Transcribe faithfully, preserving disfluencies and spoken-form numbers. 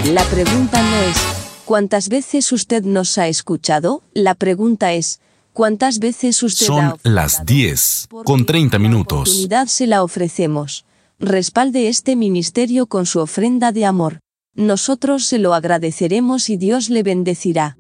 La pregunta no es ¿cuántas veces usted nos ha escuchado? La pregunta es ¿cuántas veces usted Son ha ofrendado? las diez con treinta minutos. La oportunidad se la ofrecemos. Respalde este ministerio con su ofrenda de amor. Nosotros se lo agradeceremos y Dios le bendecirá.